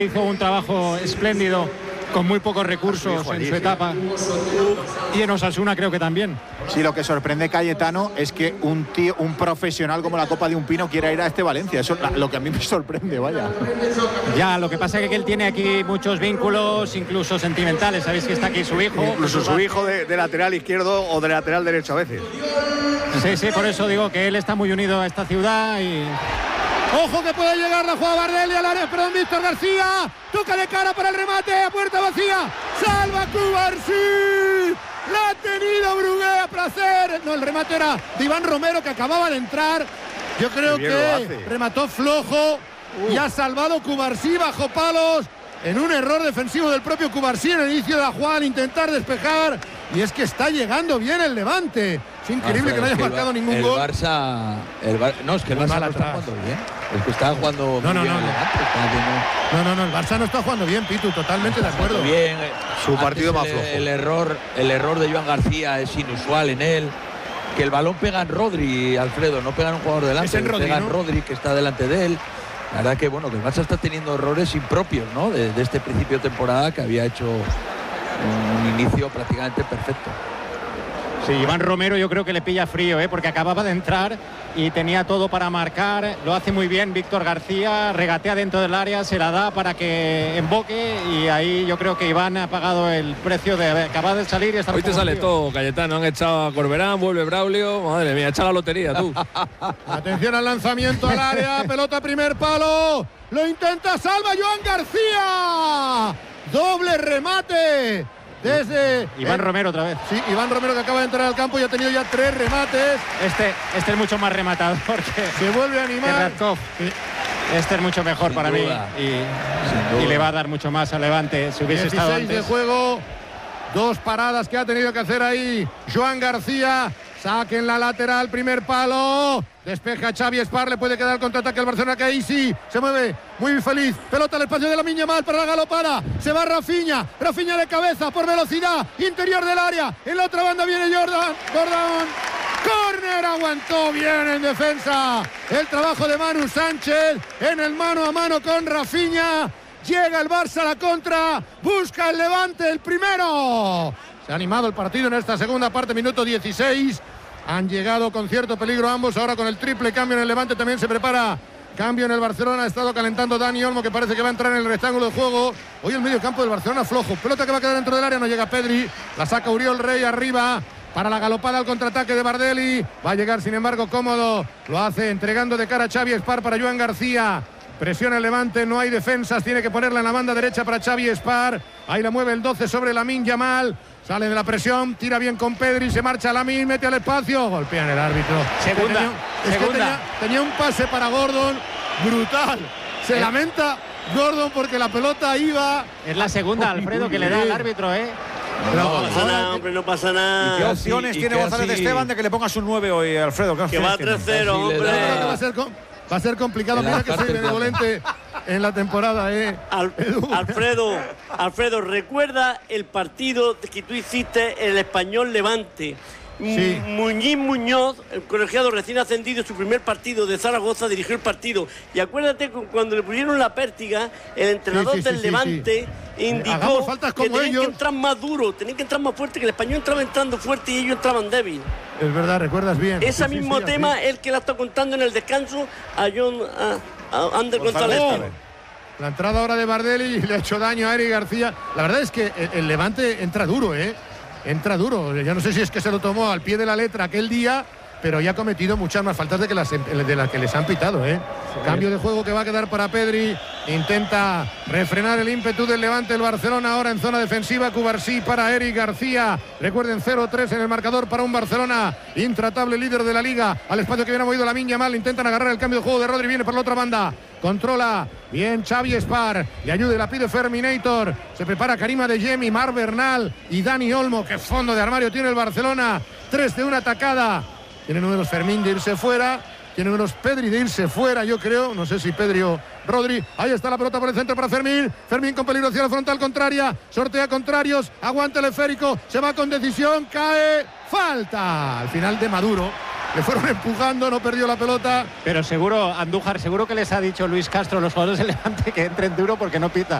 Hizo un trabajo espléndido con muy pocos recursos en su etapa, y en Osasuna creo que también. Sí, lo que sorprende, Cayetano, es que un profesional como la Copa de un Pino quiera ir a este Valencia. Eso es lo que a mí me sorprende, vaya. Ya, lo que pasa es que él tiene aquí muchos vínculos, incluso sentimentales. Sabéis que está aquí su hijo. Incluso su hijo de lateral izquierdo o de lateral derecho a veces. Sí, por eso digo que él está muy unido a esta ciudad y... Ojo que puede llegar la jugada Bardelli al área, perdón, Víctor García. Toca de cara para el remate, a puerta vacía. Salva Cubarsí. La ha tenido Brugué a placer. No, el remate era de Iván Romero, que acababa de entrar. Yo creo que remató flojo y ha salvado Cubarsí bajo palos en un error defensivo del propio Cubarsí en el inicio de la jugada al intentar despejar. Y es que está llegando bien el Levante. Es increíble que no haya marcado ningún gol. No, es que el Barça no está jugando bien. Es que está jugando muy bien el Levante. No, el Barça no está jugando bien, Pitu, totalmente de acuerdo. Bien, su partido más flojo. El error de Joan García es inusual en él. Que el balón pega en Rodri, Alfredo, no pega en un jugador delante, pega en Rodri, que está delante de él. La verdad que bueno, que el Barça está teniendo errores impropios, ¿no? De este principio de temporada, que había hecho un inicio prácticamente perfecto. Sí, Iván Romero yo creo que le pilla frío, porque acababa de entrar y tenía todo para marcar. Lo hace muy bien Víctor García, regatea dentro del área, se la da para que emboque, y ahí yo creo que Iván ha pagado el precio de acabar de salir y estar. Hoy te sale todo, Cayetano. Han echado a Corberán, vuelve Braulio. Madre mía, echa la lotería tú. Atención al lanzamiento al área, pelota primer palo. Lo intenta, salva Joan García. Doble remate. Desde Iván Romero otra vez. Sí, Iván Romero, que acaba de entrar al campo y ha tenido ya 3 remates. Este es mucho más rematador que se vuelve a animar. Sí. Este es mucho mejor para mí y le va a dar mucho más a Levante si hubiese estado antes. 16 de juego, 2 paradas que ha tenido que hacer ahí Joan García. Saque en la lateral, primer palo. Despeja Xavi Espar, le puede quedar el contraataque al Barcelona, que ahí sí se mueve muy feliz. Pelota al espacio de Lamine Yamal para la galopada. Se va Rafinha de cabeza por velocidad, interior del área. En la otra banda viene Gordon. Córner, aguantó bien en defensa. El trabajo de Manu Sánchez en el mano a mano con Rafinha. Llega el Barça a la contra, busca el Levante el primero. Se ha animado el partido en esta segunda parte, minuto 16. Han llegado con cierto peligro ambos. Ahora con el triple cambio en el Levante también se prepara. Cambio en el Barcelona. Ha estado calentando Dani Olmo, que parece que va a entrar en el rectángulo de juego. Hoy el medio campo del Barcelona flojo. Pelota que va a quedar dentro del área. No llega Pedri. La saca Uriol Rey arriba para la galopada al contraataque de Bardelli. Va a llegar sin embargo cómodo. Lo hace entregando de cara a Xavi Espar para Joan García. Presiona el Levante, no hay defensas, tiene que ponerla en la banda derecha para Xavi Espar. Ahí la mueve el 12 sobre Lamine Yamal. Sale de la presión, tira bien con Pedri, se marcha Lamine, mete al espacio, golpea en el árbitro. Segunda. Tenía un pase para Gordon brutal. Se lamenta Gordon porque la pelota iba. Es la segunda, Alfredo, que le da al árbitro, No pasa nada, hombre, no pasa nada. ¿Y qué opciones tiene González Esteban de que le pongas un 9 hoy, Alfredo? Que va 3-0, hombre. Va a ser complicado. Mira que soy benevolente en la temporada, Alfredo, recuerda el partido que tú hiciste, el Español Levante. Sí. Muñoz, el colegiado recién ascendido, su primer partido de Zaragoza, dirigió el partido. Y acuérdate, cuando le pusieron la pértiga, el entrenador del Levante indicó que tenían que entrar más duro, tenían que entrar más fuerte, que el Español entraba entrando fuerte y ellos entraban débil. Es verdad, recuerdas bien. Ese mismo tema, el que la está contando en el descanso a Ander González. La entrada ahora de Bardelli le ha hecho daño a Eric García. La verdad es que el Levante entra duro, Entra duro. Ya no sé si es que se lo tomó al pie de la letra aquel día, pero ya ha cometido muchas más faltas de las que les han pitado, Sí. Cambio de juego que va a quedar para Pedri. Intenta refrenar el ímpetu del Levante el Barcelona. Ahora en zona defensiva, Cubarsí para Eric García. Recuerden, 0-3 en el marcador para un Barcelona intratable, líder de la Liga. Al espacio que viene movido Lamine Yamal. Intentan agarrar el cambio de juego de Rodri. Viene por la otra banda. Controla bien Xavi Espar. Le ayuda y la pide Ferminator. Se prepara Karima Adeyemi, Mar Bernal y Dani Olmo. Qué fondo de armario tiene el Barcelona. 3 de una atacada. Tienen números Fermín de irse fuera. Tienen unos Pedri de irse fuera, yo creo. No sé si Pedri o Rodri. Ahí está la pelota por el centro para Fermín. Fermín con peligro hacia la frontal contraria. Sortea contrarios. Aguanta el esférico. Se va con decisión. Cae. Falta. Al final de Maduro. Le fueron empujando, no perdió la pelota. Pero seguro, Andújar, seguro que les ha dicho Luis Castro a los jugadores del Levante que entren duro porque no pita.